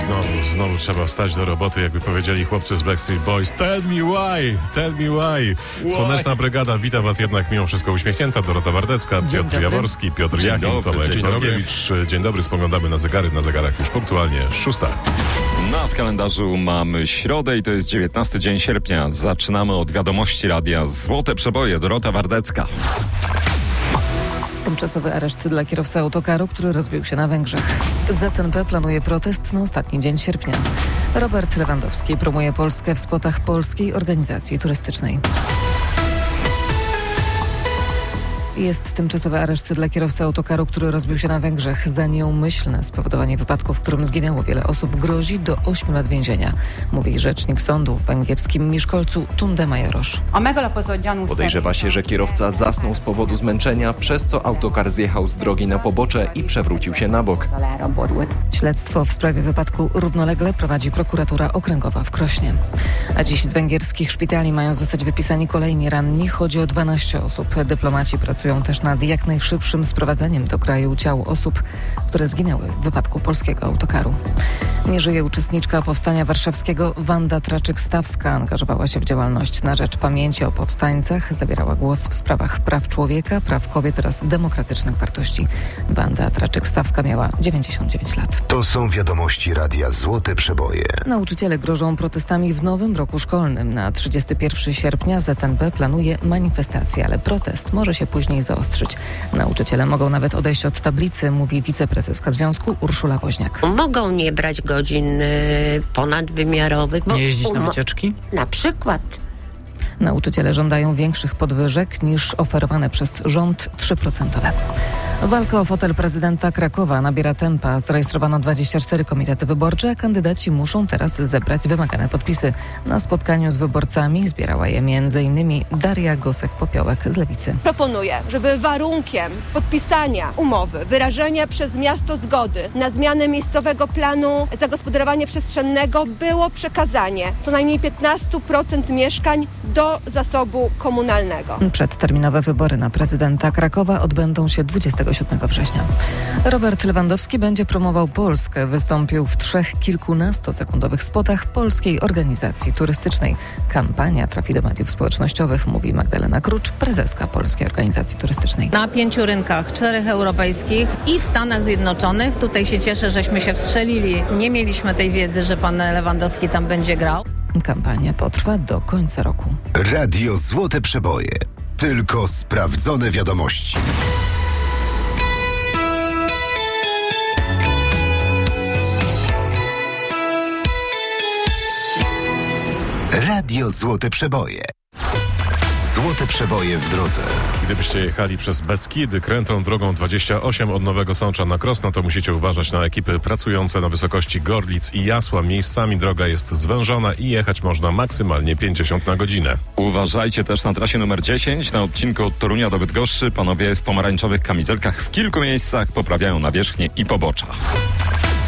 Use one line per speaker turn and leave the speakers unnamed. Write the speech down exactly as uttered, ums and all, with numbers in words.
znowu, znowu trzeba wstać do roboty, jakby powiedzieli chłopcy z Backstreet Boys. Tell me why, tell me why. Słoneczna Brygada wita was jednak mimo wszystko uśmiechnięta. Dorota Wardecka,
Dzień
Piotr
dobry.
Jaworski, Piotr
Dzień
Jachim,
dobry,
Tomek
dzień
Chorągiewicz. Dzień dobry, spoglądamy na zegary, na zegarach już punktualnie szósta.
Na w kalendarzu mamy środę i to jest dziewiętnasty dzień sierpnia. Zaczynamy od wiadomości radia Złote Przeboje. Dorota Wardecka.
Tymczasowy areszt dla kierowcy autokaru, który rozbił się na Węgrzech. Z N P planuje protest na ostatni dzień sierpnia. Robert Lewandowski promuje Polskę w spotach Polskiej Organizacji Turystycznej. Jest tymczasowy areszt dla kierowcy autokaru, który rozbił się na Węgrzech. Za nieumyślne spowodowanie wypadku, w którym zginęło wiele osób, grozi do ośmiu lat więzienia, mówi rzecznik sądu w węgierskim Miskolcu Tunde Majoros.
Podejrzewa się, że kierowca zasnął z powodu zmęczenia, przez co autokar zjechał z drogi na pobocze i przewrócił się na bok.
Śledztwo w sprawie wypadku równolegle prowadzi prokuratura okręgowa w Krośnie. A dziś z węgierskich szpitali mają zostać wypisani kolejni ranni. Chodzi o dwanaście osób. Dyplomaci pracują też nad jak najszybszym sprowadzeniem do kraju ciał osób, które zginęły w wypadku polskiego autokaru. Nie żyje uczestniczka Powstania Warszawskiego Wanda Traczyk-Stawska. Angażowała się w działalność na rzecz pamięci o powstańcach. Zabierała głos w sprawach praw człowieka, praw kobiet oraz demokratycznych wartości. Wanda Traczyk-Stawska miała dziewięćdziesiąt dziewięć lat.
To są wiadomości radia Złote Przeboje.
Nauczyciele grożą protestami w nowym roku szkolnym. Na trzydziestego pierwszego sierpnia Z N P planuje manifestację, ale protest może się później zaostrzyć. Nauczyciele mogą nawet odejść od tablicy, mówi wiceprezeska związku Urszula Woźniak.
Mogą nie brać godzin y, ponadwymiarowych. Bo
nie jeździć na
umo-
wycieczki?
Na przykład.
Nauczyciele żądają większych podwyżek niż oferowane przez rząd trzy procent. Walka o fotel prezydenta Krakowa nabiera tempa. Zarejestrowano dwadzieścia cztery komitety wyborcze, a kandydaci muszą teraz zebrać wymagane podpisy. Na spotkaniu z wyborcami zbierała je między innymi Daria Gosek-Popiołek z Lewicy.
Proponuję, żeby warunkiem podpisania umowy, wyrażenia przez miasto zgody na zmianę miejscowego planu zagospodarowania przestrzennego było przekazanie co najmniej piętnaście procent mieszkań do zasobu komunalnego.
Przedterminowe wybory na prezydenta Krakowa odbędą się dwudziestego siódmego września. Robert Lewandowski będzie promował Polskę. Wystąpił w trzech kilkunastosekundowych spotach Polskiej Organizacji Turystycznej. Kampania trafi do mediów społecznościowych, mówi Magdalena Krucz, prezeska Polskiej Organizacji Turystycznej.
Na pięciu rynkach, czterech europejskich i w Stanach Zjednoczonych. Tutaj się cieszę, żeśmy się wstrzelili. Nie mieliśmy tej wiedzy, że pan Lewandowski tam będzie grał.
Kampania potrwa do końca roku.
Radio Złote Przeboje. Tylko sprawdzone wiadomości. Radio Złote Przeboje. Złote Przeboje w drodze.
Gdybyście jechali przez Beskidy krętą drogą dwadzieścia osiem od Nowego Sącza na Krosno, to musicie uważać na ekipy pracujące na wysokości Gorlic i Jasła. Miejscami droga jest zwężona i jechać można maksymalnie pięćdziesiąt na godzinę.
Uważajcie też na trasie numer dziesięć na odcinku od Torunia do Bydgoszczy. Panowie w pomarańczowych kamizelkach w kilku miejscach poprawiają nawierzchnię i pobocza.